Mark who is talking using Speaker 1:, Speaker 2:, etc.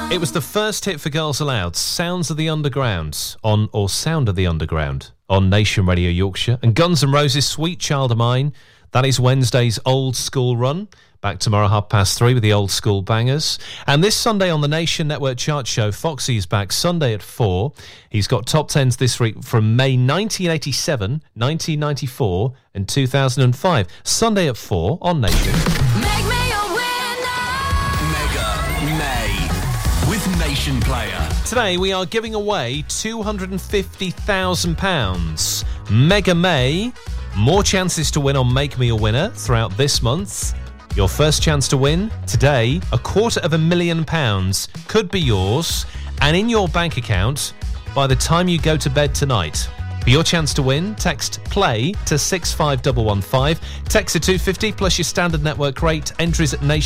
Speaker 1: It was the first hit for Girls Aloud, Sounds of the Underground, Sound of the Underground, on Nation Radio Yorkshire. And Guns N' Roses' Sweet Child of Mine, that is Wednesday's Old School Run. Back tomorrow, 3:30, with the old school bangers. And this Sunday on the Nation Network Chart Show, Foxy is back Sunday at 4. He's got top 10s this week from May 1987, 1994 and 2005. Sunday at 4 on Nation.
Speaker 2: Make me a winner.
Speaker 3: Mega May with Nation Player.
Speaker 1: Today we are giving away £250,000. Mega May. More chances to win on Make Me a Winner throughout this month. Your first chance to win today, £250,000 could be yours and in your bank account by the time you go to bed tonight. For your chance to win, text PLAY to 65115. Text to 250 plus your standard network rate. Entries at Nation.